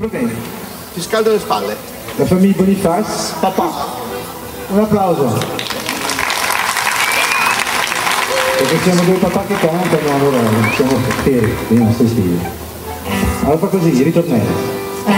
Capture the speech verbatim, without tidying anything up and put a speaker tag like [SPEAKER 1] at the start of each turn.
[SPEAKER 1] Va bene.
[SPEAKER 2] Ti scaldo le spalle.
[SPEAKER 1] La famiglia Boniface.
[SPEAKER 2] Papà.
[SPEAKER 1] Un applauso. Perché siamo due papà che cantano, allora siamo fieri dei nostri figli. Allora fa così, ritornello.